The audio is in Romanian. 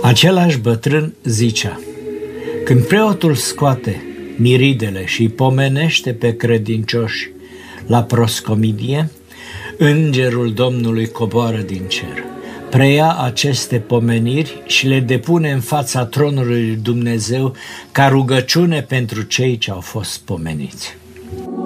Același bătrân zicea: când preotul scoate miridele și îi pomenește pe credincioși la proscomidie, îngerul Domnului coboară din cer, preia aceste pomeniri și le depune în fața tronului lui Dumnezeu ca rugăciune pentru cei ce au fost pomeniți.